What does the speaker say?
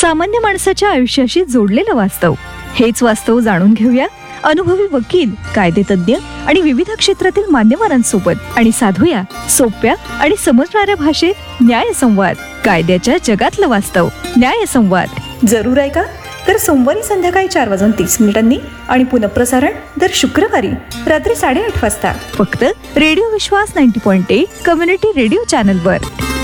सामान्य माणसाच्या आयुष्याशी जोडलेलं वास्तव. हेच वास्तव जाणून घेऊया अनुभवी वकील, कायदेतज्ञ आणि विविध क्षेत्रातील मान्यवरांसोबत आणि साधूया सोप्या आणि समजणाऱ्या भाषेत न्यायसंवाद. कायद्याच्या जगातलं वास्तव. न्यायसंवाद जरूर ऐका. तर सोमवारी संध्याकाळी 4:30 आणि पुनःप्रसारण दर शुक्रवारी रात्री 8:30 वाजता फक्त रेडिओ विश्वास 90.8 कम्युनिटी रेडिओ चॅनलवर.